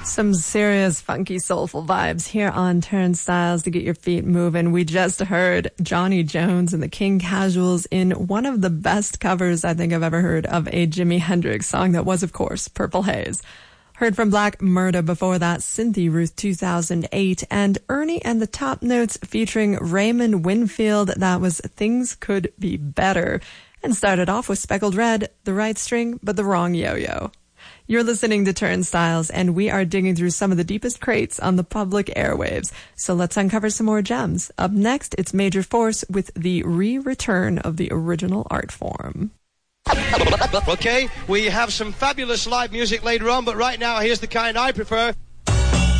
Some serious funky soulful vibes here on Turnstiles to get your feet moving. We just heard Johnny Jones and the King Casuals in one of the best covers I think I've ever heard of a Jimi Hendrix song that was, of course, Purple Haze. Heard from Black Murda before that, Cynthia Ruth 2008, and Ernie and the Top Notes featuring Raymond Winfield. That was Things Could Be Better. And started off with Speckled Red, the right string, but the wrong yo-yo. You're listening to Turnstiles, and we are digging through some of the deepest crates on the public airwaves. So let's uncover some more gems. Up next, it's Major Force with the re-return of the original art form. Okay, we have some fabulous live music later on, but right now, here's the kind I prefer.